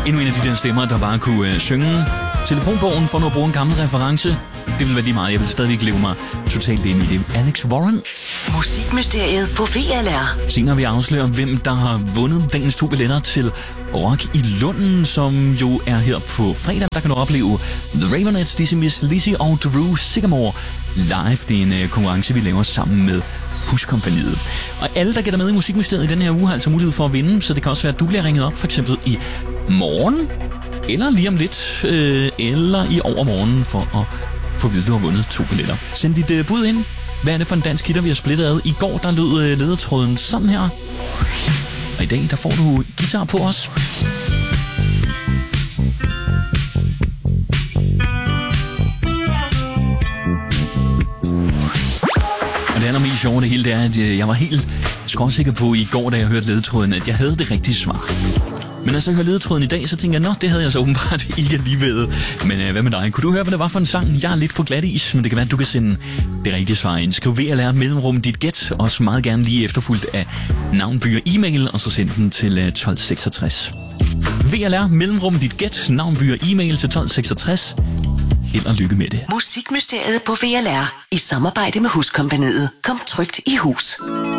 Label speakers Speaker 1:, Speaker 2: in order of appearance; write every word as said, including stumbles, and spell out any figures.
Speaker 1: Endnu en af de der stemmer, der bare kunne øh, synge telefonbogen for nu at bruge en gammel reference. Det ville være lige meget. Jeg vil stadigvæk leve mig totalt ind i det. Alex Warren.
Speaker 2: Musikmysteriet på V L R.
Speaker 1: Senere vil jeg afsløre, hvem der har vundet dagens to billetter til Rock i Lunden, som jo er her på fredag. Der kan du opleve The Ravenettes, Dizzy Miss Lizzy og Drew Sigamore live. Det er en uh, konkurrence, vi laver sammen med Huskompagniet. Og alle, der gætter med i Musikmysteriet i den her uge, har altså mulighed for at vinde, så det kan også være, at du bliver ringet op, for eksempel i morgen, eller lige om lidt, øh, eller i overmorgen, for at få at vide, at du har vundet to billetter. Send dit øh, bud ind. Hvad er det for en dansk hitter, vi har splittet ad? I går, der lød øh, ledertråden sådan her. Og i dag, der får du guitar på os. Og det allermest sjove det hele, det er, at jeg var helt skråsikker på i går, da jeg hørte ledetråden, at jeg havde det rigtige svar. Men altså, jeg hørte ledetråden i dag, så tænkte jeg, nå, det havde jeg så åbenbart ikke alligevel. Men øh, hvad med dig? Kunne du høre, hvad det var for en sang? Jeg er lidt på glat is, men det kan være, at du kan sende det rigtige svar ind. Skriv V L R mellemrum dit gæt, også meget gerne lige efterfulgt af navn, by og e-mail, og så send den til øh, tolv seksogtres. V L R mellemrum dit gæt, navn, by og e-mail til tolv seksogtres. Held og lykke med det.
Speaker 2: Musikmysteriet på V L R i samarbejde med Huskompagniet. Kom trygt i hus.